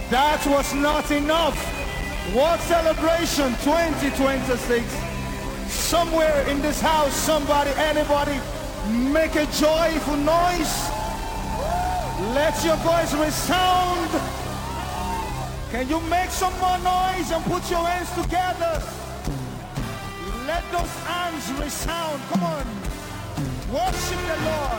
That was not enough. What celebration 2026. Somewhere in this house, somebody, anybody, make a joyful noise. Let your voice resound. Can you make some more noise and put your hands together? Let those hands resound. Come on. Worship the Lord.